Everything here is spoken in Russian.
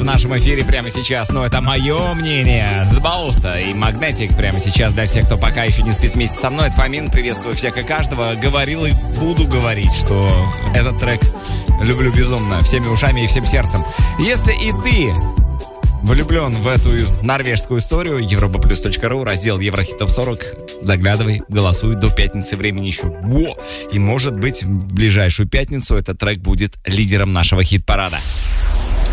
в нашем эфире прямо сейчас. Но это мое мнение. Дбауса и Магнетик прямо сейчас для всех, кто пока еще не спит вместе со мной. Это Фомин, приветствую всех и каждого. Говорил и буду говорить, что этот трек люблю безумно, всеми ушами и всем сердцем. Если и ты влюблен в эту норвежскую историю, europaplus.ru, раздел Еврохит Топ 40. Заглядывай, голосуй, до пятницы времени еще. Во! И может быть в ближайшую пятницу этот трек будет лидером нашего хит-парада.